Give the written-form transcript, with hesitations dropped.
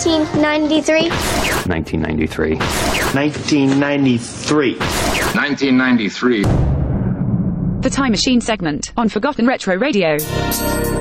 1993. 1993. 1993. 1993. The Time Machine segment on Forgotten Retro Radio.